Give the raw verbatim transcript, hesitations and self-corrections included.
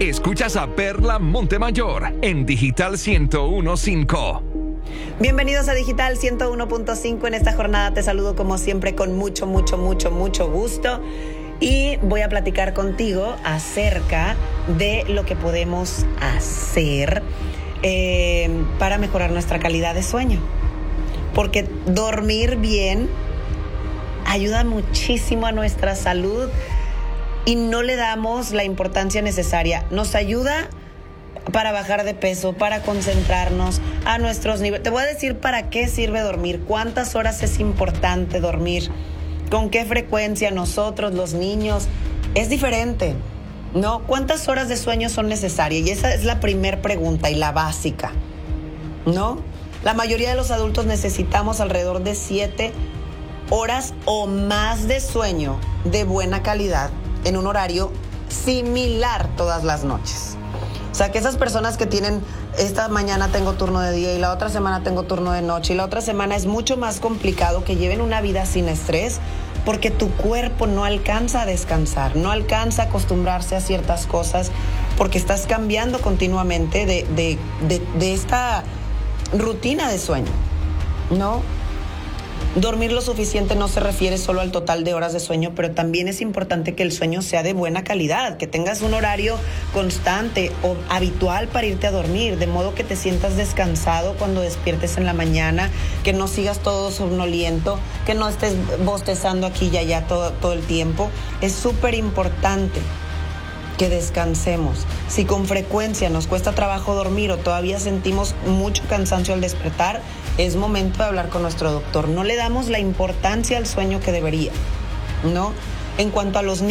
Escuchas a Perla Montemayor en Digital ciento uno punto cinco. Bienvenidos a Digital ciento uno punto cinco. En esta jornada te saludo como siempre con mucho, mucho, mucho, mucho gusto. Y voy a platicar contigo acerca de lo que podemos hacer eh, para mejorar nuestra calidad de sueño. Porque dormir bien ayuda muchísimo a nuestra salud y no le damos la importancia necesaria. Nos ayuda para bajar de peso, para concentrarnos a nuestros niveles. Te voy a decir para qué sirve dormir, cuántas horas es importante dormir, con qué frecuencia. Nosotros, los niños, es diferente, ¿no? ¿Cuántas horas de sueño son necesarias? Y esa es la primera pregunta y la básica, ¿no? La mayoría de los adultos necesitamos alrededor de siete horas o más de sueño de buena calidad en un horario similar todas las noches. O sea, que esas personas que tienen, esta mañana tengo turno de día y la otra semana tengo turno de noche y la otra semana es mucho más complicado que lleven una vida sin estrés porque tu cuerpo no alcanza a descansar, no alcanza a acostumbrarse a ciertas cosas porque estás cambiando continuamente de, de, de, de esta rutina de sueño, ¿no? Dormir lo suficiente no se refiere solo al total de horas de sueño, pero también es importante que el sueño sea de buena calidad, que tengas un horario constante o habitual para irte a dormir, de modo que te sientas descansado cuando despiertes en la mañana, que no sigas todo somnoliento, que no estés bostezando aquí y allá todo, todo el tiempo. Es súper importante que descansemos. Si con frecuencia nos cuesta trabajo dormir o todavía sentimos mucho cansancio al despertar, es momento de hablar con nuestro doctor. No le damos la importancia al sueño que debería, ¿no? En cuanto a los